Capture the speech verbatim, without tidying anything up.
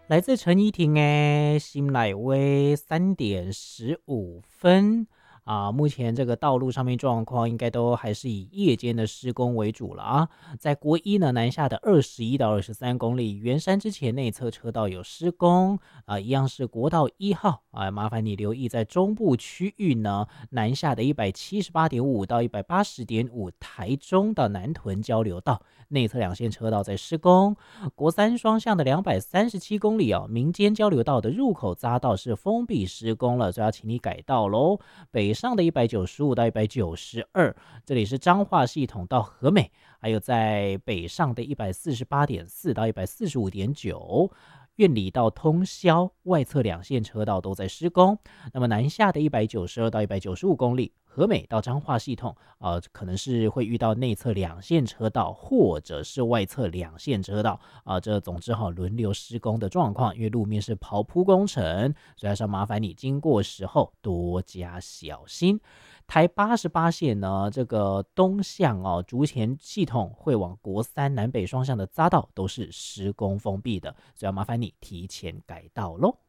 来自陈怡婷诶，新乃威三点十五分啊。目前这个道路上面状况应该都还是以夜间的施工为主了啊。在国一呢南下的二十一到二十三公里，圆山之前内侧车道有施工啊，一样是国道一号啊，麻烦你留意在中部区域呢南下的一百七十八点五到一百八十点五，台中到南屯交流道内侧两线车道在施工。国三双向的两百三十七公里哦，民间交流道的入口匝道是封闭施工了，所以要请你改道喽。北上的一百九十五到一百九十二，这里是彰化系统到和美，还有在北上的一百四十八点四到一百四十五点九。苑里到通霄外侧两线车道都在施工，那么南下的一百九十二到一百九十五公里，和美到彰化系统，呃，可能是会遇到内侧两线车道或者是外侧两线车道啊、呃，这总之哈轮流施工的状况，因为路面是刨铺工程，所以还是要麻烦你经过时候多加小心。台八十八线呢，这个东向哦，竹前系统会往国三南北双向的匝道都是施工封闭的，所以要麻烦你提前改道喽。